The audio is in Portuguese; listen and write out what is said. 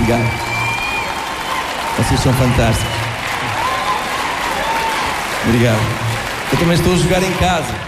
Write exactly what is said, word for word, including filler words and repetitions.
Obrigado. Vocês são fantásticos. Obrigado. Eu também estou a jogar em casa.